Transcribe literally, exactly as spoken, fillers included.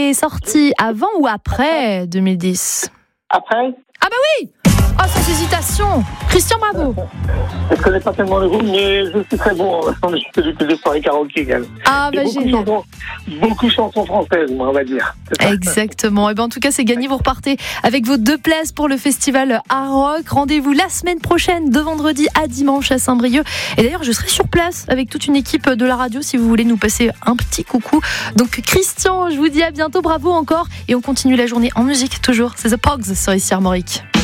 est sorti avant ou après deux mille dix ? Après ? Ah bah oui ! Oh, sans hésitation. Christian, bravo. Je ne connais pas tellement le groupe, mais je suis très bon en musique de soirée karaoké, quand même. Ah bah beaucoup génial. De chansons, beaucoup de chansons françaises, moi, on va dire. Exactement. Et ben en tout cas, c'est gagné. Vous repartez avec vos deux places pour le festival Art Rock. Rendez-vous la semaine prochaine, de vendredi à dimanche à Saint-Brieuc. Et d'ailleurs, je serai sur place avec toute une équipe de la radio si vous voulez nous passer un petit coucou. Donc Christian, je vous dis à bientôt. Bravo encore. Et on continue la journée en musique toujours. C'est The Pogs sur ici Armorique.